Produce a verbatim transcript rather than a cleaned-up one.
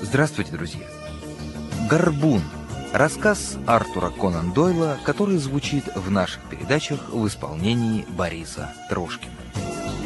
Здравствуйте, друзья! «Горбун» – рассказ Артура Конан Дойла, который звучит в наших передачах в исполнении Бориса Трошкина.